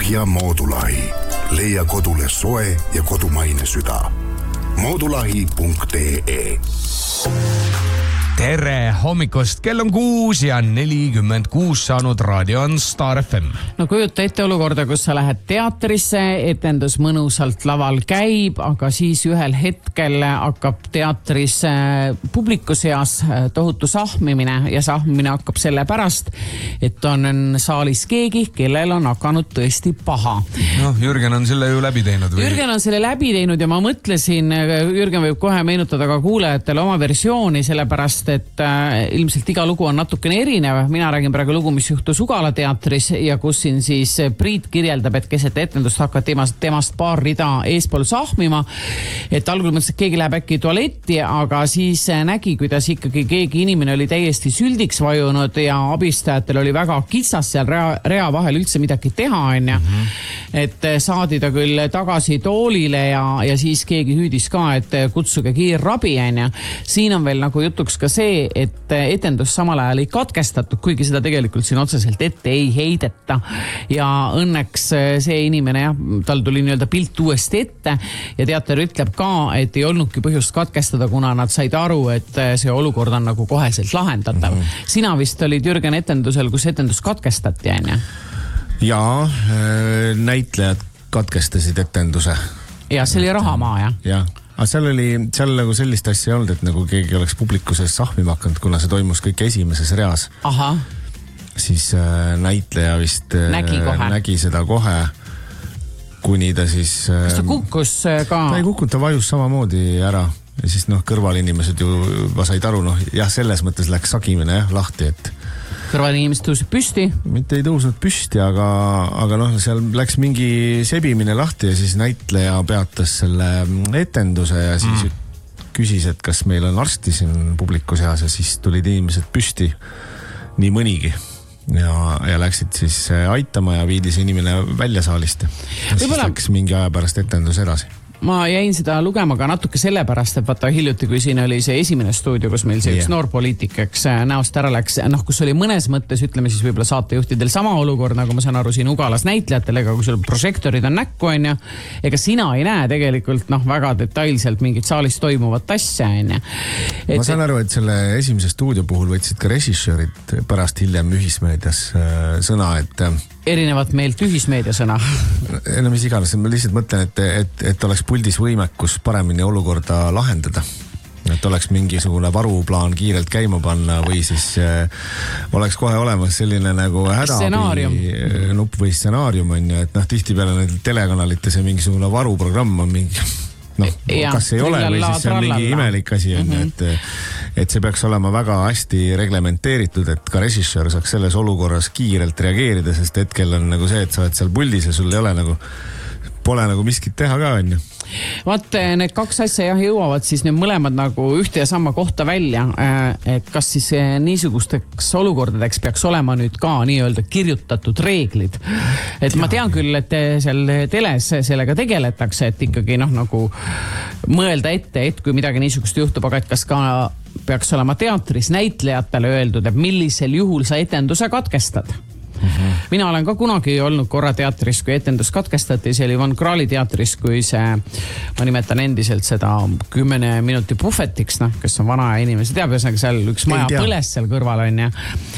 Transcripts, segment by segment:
Lahja Moodulahi. Leia kodule soe ja kodumaine süda. Moodulahi.ee. Tere hommikust, kell on 6:46 saanud, raadio on Star FM. No kujuta ette olukorda, kus sa lähed teatrisse, etendus mõnusalt laval käib, aga siis ühel hetkel hakkab teatris publiku seas tohutu sahmimine ja sahmimine hakkab sellepärast, et on saalis keegi, kellel on hakanud tõesti paha. No, Jürgen on selle ju läbi teinud. Jürgen on selle läbi teinud ja ma mõtlesin, Jürgen võib kohe meenutada ka kuulajatele oma versiooni, sellepärast et ilmselt iga lugu on natukene erinev. Mina räägin praegu lugu, mis juhtus Ugala teatris ja kus siin siis Priit kirjeldab, et keset etendust hakati temast paar rida eespool sahmima. Et algul mõtles, et keegi läheb äkki tualetti, aga siis nägi, kuidas ikkagi keegi inimene oli täiesti süldiks vajunud ja abistajatel oli väga kitsas seal rea vahel üldse midagi teha. Et saadi ta küll tagasi toolile ja siis keegi hüüdis ka, et kutsuge kiirrabi. Siin on veel nagu jutuks ka see, et etendus samal ajal ei katkestatud, kuigi seda tegelikult siin otseselt ette ei heideta. Ja õnneks see inimene, tal tuli nii-öelda pilt uuesti ette ja teater ütleb ka, et ei olnudki põhjust katkestada, kuna nad said aru, et see olukord on nagu koheselt lahendatav. Sina vist olid Jürgen etendusel, kus etendus katkestati, on ju? Jaa, näitlejad katkestasid etenduse. Ja see oli Rahamaa, jah? Jah. Aga seal nagu sellist asja ei olnud, et nagu keegi oleks publikuses sahmima hakanud, kuna see toimus kõik esimeses reas. Aha. Siis näitleja vist nägi seda kohe, kuni ta siis... Kas ta kukkus ka? Ta ei kukkunud, ta vajus samamoodi ära. Ja siis kõrvalinimesed juba said aru, jah, selles mõttes läks sagimine lahti, et... Kõrvalinimesed tõusid püsti? Mitte ei tõusnud püsti, aga seal läks mingi sebimine lahti ja siis näitleja peatas selle etenduse ja siis küsis, et kas meil on arsti siin publiku seas ja siis tulid inimesed püsti, nii mõnigi. Ja läksid siis aitama ja viidi see inimene välja saalist. Ja siis läks mingi aja pärast etendus edasi. Ma jäin seda lugema ka natuke sellepärast, et vaata hiljuti, kui siin oli see esimene stuudio, kus meil see üks noor poliitik, eks näost ära läks, kus oli mõnes mõttes, ütleme siis võib-olla saatejuhtidel sama olukord, nagu ma saan aru siin Ugalas näitlejatel, ega kui sul prožektorid on näkku, on ju, ega sina ei näe tegelikult väga detailselt mingit saalis toimuvat asja, on ju. Ma saan aru, et selle esimese stuudio puhul võtsid ka režissöörid pärast hiljem ühismeedias sõna, et erinevat meelt ühismeedia sõna. No mis iganes, ma lihtsalt mõtlen, et oleks puldis võimekus paremini olukorda lahendada. Et oleks mingisugune varuplaan kiirelt käima panna või siis oleks kohe olemas selline nagu hädaabi nupp või stsenaarium on ju, et tihtipeale need telekanalites ja mingisugune varuprogramm on mingi... kas ei ole või siis see on mingi imelik asi on, et see peaks olema väga hästi reglementeeritud, et ka režissöör saaks selles olukorras kiirelt reageerida, sest hetkel on nagu see, et sa oled seal puldis ja sul ei ole pole miskit teha ka, on ju. Vaat, need kaks asja jõuavad siis need mõlemad nagu ühte ja sama kohta välja, et kas siis niisugusteks olukordadeks peaks olema nüüd ka nii-öelda kirjutatud reeglid. Et ma tean küll, et seal teles sellega tegeletakse, et ikkagi nagu mõelda ette, et kui midagi niisugust juhtub, aga et kas ka peaks olema teatris näitlejatele öeldud, et millisel juhul sa etenduse katkestad. Mina olen ka kunagi olnud korra teatris, kui etendus katkestati, see oli Van Kraali teatris, kui see, ma nimetan endiselt seda 10 minuti puhvetiks, kes on vana inimese, teab, seal üks maja põles seal kõrval on ja,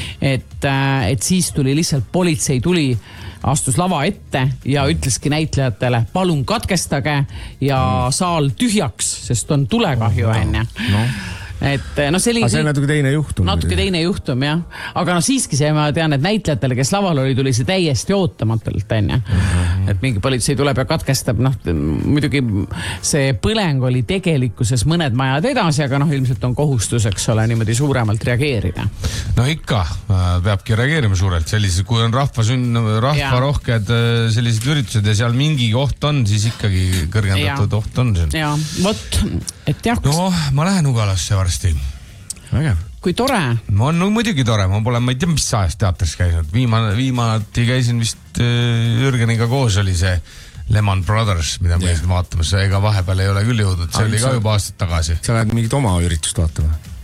et siis tuli lihtsalt politsei astus lava ette ja ütleski näitlejatele, palun katkestage ja saal tühjaks, sest on tulekahju on ja. Et, see on natuke teine juhtum. Natuke teine juhtum, jah. Aga siiski see, ma tean, et näitlejatele, kes laval oli, tuli see täiesti ootamatult, on. Et mingi politsei tuleb ja katkestab. Muidugi see põleng oli tegelikkuses mõned majad edasi, aga ilmselt on kohustuseks ole niimoodi suuremalt reageerida. No ikka peabki reageerima suurelt. Sellised, kui on rahvarohked sellised üritused ja seal mingi oht on, siis ikkagi kõrgendatud oht on siin. Ja, vot, et jah. No, ma lähen Ugalasse varsti. Väga. Kui tore. No muidugi tore, ma pole, ma ei tea, mis ajast teatris käinud. Viimati käisin vist Jürgeniga koos, oli see Lehman Brothers, mida me käisin vaatamas. Ega vahepeal ei ole küll jõudnud, see oli ka juba aastad tagasi. Sa lähed mingit oma üritust vaatama?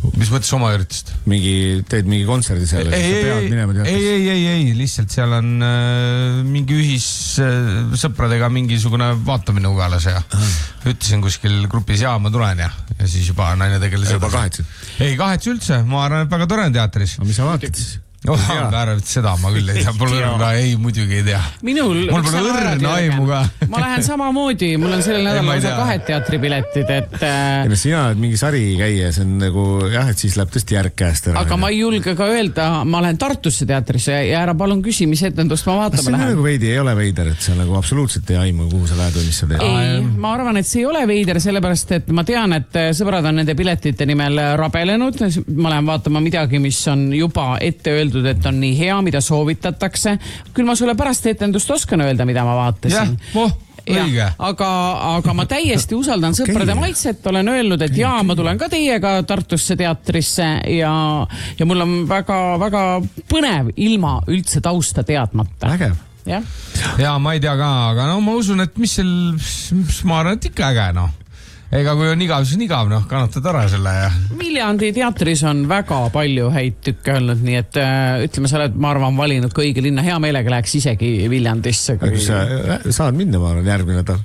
Mis mõttes oma üritust? Teed mingi kontserdi seal? Ei, lihtsalt seal on mingi sõpradega mingisugune vaatamine Ugalas ja ütlesin kuskil grupis ma tulen ja siis juba naine tegeles. Juba kahetsid? Ei kahetse üldse, ma arvan, et väga tore teatris. Mis sa vaatad siis? Seda ma küll ei tea, pole õrna, ei muidugi ei tea. Mul pole õrna aimu ka. Ma lähen samamoodi, mul on sellel nädalal 2 teatripiletid, et... Sina oled mingi sari käia, see on nagu, et siis läheb tõesti järg käest ära. Aga ma ei julge ka öelda, ma lähen Tartusse teatrisse ja ära palun küsi, mis etendust ma vaatama lähen. See nagu veidi ei ole veider, et sa nagu absoluutselt ei aimu, kuhu sa lähed või mis sa teed. Ei, ma arvan, et see ei ole veider, sellepärast, et ma tean, et sõbrad on nende piletite nimel rabelenud. Ma lähen vaatama midagi, mis on juba ette öeldud, et on nii hea, mida soovitatakse. Küll ma sulle pärast etendust oskan öelda, mida ma vaatasin. Õige. Aga ma täiesti usaldan sõprade maitset, olen öelnud, et ma tulen ka teiega Tartusse teatrisse ja mul on väga põnev ilma üldse tausta teadmata. Ägev. Ja ma ei tea ka, aga ma usun, et ma arvan, et ikka äge, Ega kui on igav, siis on igav, kannatad ära selle ja... Viljandi teatris on väga palju häid tükke olnud, nii et ütleme, sa oled, ma arvan, valinud ka õige linna. Hea meelega läheks isegi Viljandisse. Aga kui sa saad minna, ma arvan, järgmine nädal.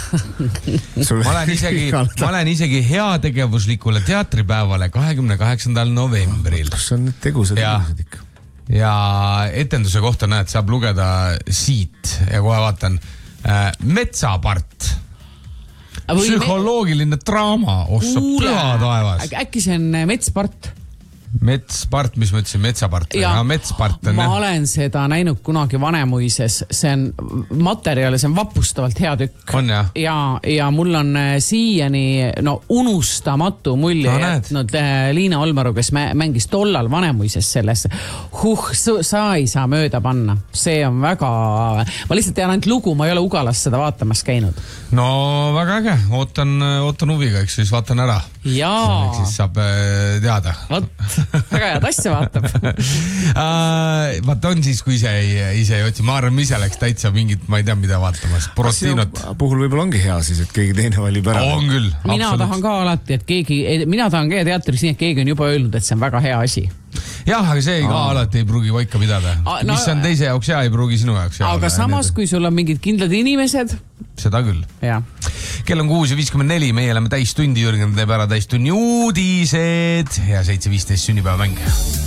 ma olen isegi heategevuslikule teatripäevale 28. novembril. Kus on need tegusad inimesed ikka? Ja etenduse kohta näed, saab lugeda siit ja kohe vaatan Metsapart. Psühholoogiline draama, püha taevas. Äkki see on Metspart? Metspart, mis ma ütlesin, Metsapart. Metspart on. Ma olen seda näinud kunagi Vanemuises, see on materjali, see on vapustavalt hea tükk. On jah? Ja mul on siiani unustamatu mulje jätnud Liina Olmaru, kes mängis tollal Vanemuises selles. Sa ei saa mööda panna. See on väga... Ma lihtsalt tean ainult lugu, ma ei ole Ugalas seda vaatamas käinud. No väga äge, ootan huviga, eks siis vaatan ära. Jaa. Siis saab teada. Väga head asja vaatab. Vaata on siis, kui ise ei otsi. Ma arvan, ise läks täitsa mingit, ma ei tea, mida vaatamas. Porostinot. Puhul võib-olla ongi hea siis, et keegi teine valib ära. On küll. Mina tahan ka alati, et mina tahan käia teatris nii, et keegi on juba öelnud, et see on väga hea asi. Jah, aga see ka alati ei pruugi paika pidada. Mis on teise jaoks hea, ei pruugi sinu jaoks hea. Aga samas, kui sul on mingid kindlad inimesed... Seda küll. Ja. Kell on 6:54, meie oleme täistundi, Jürgen teeb ära täistunni uudised ja 7:15 sünnipäevamäng.